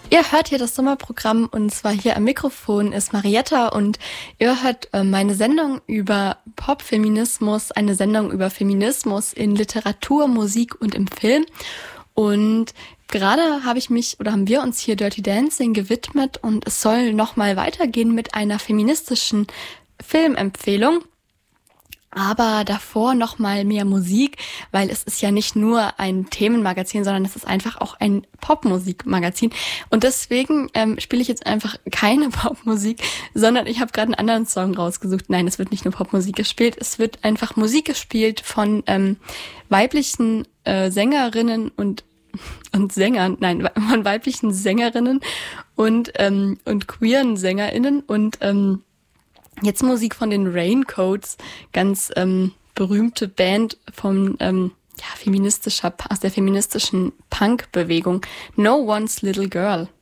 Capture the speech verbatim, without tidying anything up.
Ihr hört hier das Sommerprogramm und zwar hier am Mikrofon ist Marietta und ihr hört äh, meine Sendung über Popfeminismus, eine Sendung über Feminismus in Literatur, Musik und im Film. Und gerade habe ich mich oder haben wir uns hier Dirty Dancing gewidmet und es soll nochmal weitergehen mit einer feministischen Filmempfehlung. Aber davor noch mal mehr Musik, weil es ist ja nicht nur ein Themenmagazin, sondern es ist einfach auch ein Popmusikmagazin. Und deswegen ähm, spiele ich jetzt einfach keine Popmusik, sondern ich habe gerade einen anderen Song rausgesucht. Nein, es wird nicht nur Popmusik gespielt, es wird einfach Musik gespielt von ähm, weiblichen äh, Sängerinnen und und Sängern, nein, von weiblichen Sängerinnen und ähm, und queeren SängerInnen und ähm, jetzt Musik von den Raincoats, ganz ähm, berühmte Band von ähm, ja, feministischer, aus der feministischen Punk-Bewegung. No One's Little Girl.